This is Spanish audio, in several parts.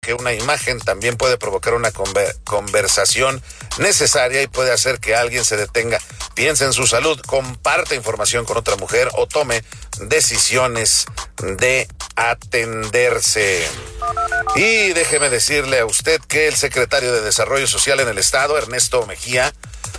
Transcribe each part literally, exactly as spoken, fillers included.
que una imagen también puede provocar una conver- conversación necesaria y puede hacer que alguien se detenga, piense en su salud, comparte información con otra mujer o tome decisiones de atenderse. Y déjeme decirle a usted que el secretario de Desarrollo Social en el Estado, Ernesto Mejía,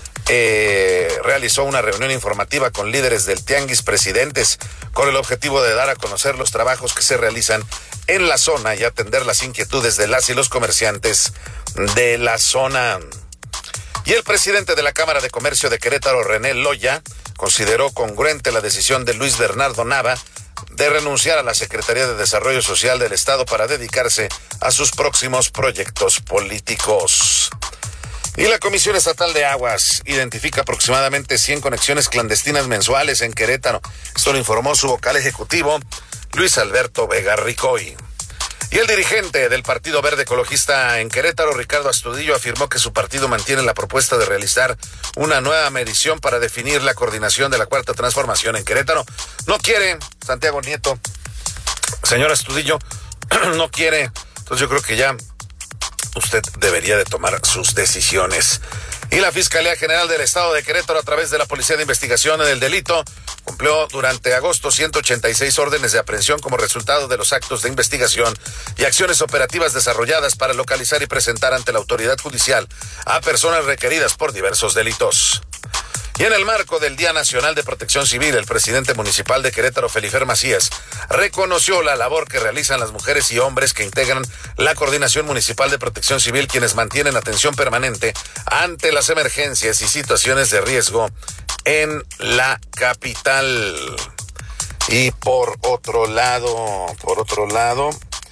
Eh, realizó una reunión informativa con líderes del Tianguis Presidentes con el objetivo de dar a conocer los trabajos que se realizan en la zona y atender las inquietudes de las y los comerciantes de la zona. Y el presidente de la Cámara de Comercio de Querétaro, René Loya, consideró congruente la decisión de Luis Bernardo Nava de renunciar a la Secretaría de Desarrollo Social del Estado para dedicarse a sus próximos proyectos políticos. Y la Comisión Estatal de Aguas identifica aproximadamente cien conexiones clandestinas mensuales en Querétaro. Esto lo informó su vocal ejecutivo, Luis Alberto Vega Ricoy. Y el dirigente del Partido Verde Ecologista en Querétaro, Ricardo Astudillo, afirmó que su partido mantiene la propuesta de realizar una nueva medición para definir la coordinación de la Cuarta Transformación en Querétaro. No quiere, Santiago Nieto, señor Astudillo, no quiere. Entonces yo creo que ya usted debería de tomar sus decisiones. Y la Fiscalía General del Estado de Querétaro, a través de la Policía de Investigación del Delito, cumplió durante agosto ciento ochenta y seis órdenes de aprehensión como resultado de los actos de investigación y acciones operativas desarrolladas para localizar y presentar ante la autoridad judicial a personas requeridas por diversos delitos. Y en el marco del Día Nacional de Protección Civil, el presidente municipal de Querétaro, Felifer Macías, reconoció la labor que realizan las mujeres y hombres que integran la Coordinación Municipal de Protección Civil, quienes mantienen atención permanente ante las emergencias y situaciones de riesgo en la capital. Y por otro lado, por otro lado,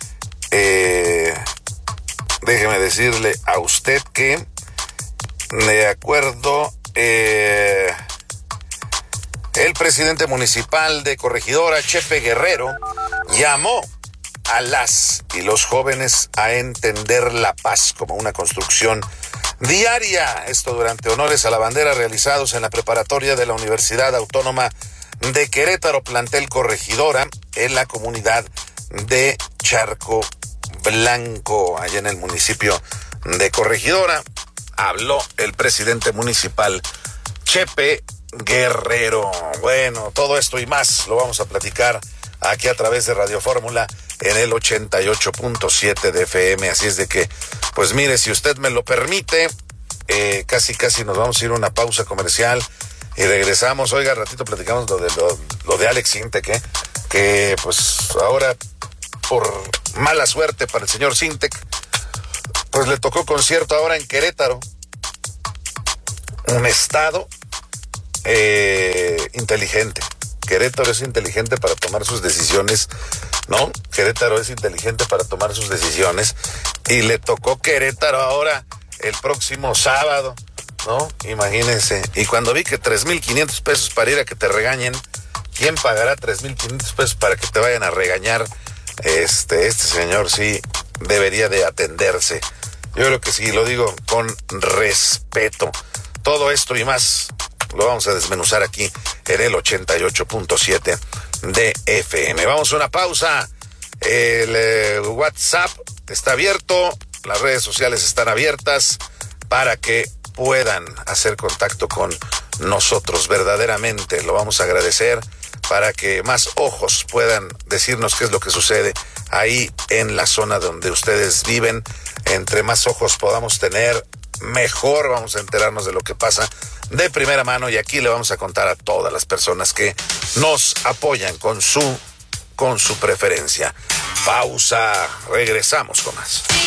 eh, déjeme decirle a usted que, de acuerdo, Eh, el presidente municipal de Corregidora, Chepe Guerrero, llamó a las y los jóvenes a entender la paz como una construcción diaria. Esto durante honores a la bandera realizados en la preparatoria de la Universidad Autónoma de Querétaro, plantel Corregidora, en la comunidad de Charco Blanco, allá en el municipio de Corregidora. Habló el presidente municipal, Chepe Guerrero. Bueno, todo esto y más lo vamos a platicar aquí a través de Radio Fórmula en el ochenta y ocho punto siete de F M. Así es de que, pues mire, si usted me lo permite, eh, casi casi nos vamos a ir a una pausa comercial y regresamos. Oiga, ratito platicamos lo de lo, lo de Alex Sintek, ¿eh? Que pues ahora, por mala suerte para el señor Sintek, pues le tocó concierto ahora en Querétaro, un estado eh, inteligente. Querétaro es inteligente para tomar sus decisiones, ¿no? Querétaro es inteligente para tomar sus decisiones y le tocó Querétaro ahora el próximo sábado, ¿no? Imagínense. Y cuando vi que tres mil quinientos pesos para ir a que te regañen, ¿quién pagará tres mil quinientos pesos para que te vayan a regañar? Este, este señor sí debería de atenderse. Yo creo que sí, lo digo con respeto. Todo esto y más lo vamos a desmenuzar aquí en el ochenta y ocho punto siete de F M. Vamos a una pausa. El eh, WhatsApp está abierto, las redes sociales están abiertas para que puedan hacer contacto con nosotros. Verdaderamente lo vamos a agradecer, para que más ojos puedan decirnos qué es lo que sucede ahí en la zona donde ustedes viven. Entre más ojos podamos tener, mejor vamos a enterarnos de lo que pasa de primera mano, y aquí le vamos a contar a todas las personas que nos apoyan con su, con su preferencia. Pausa, regresamos con más.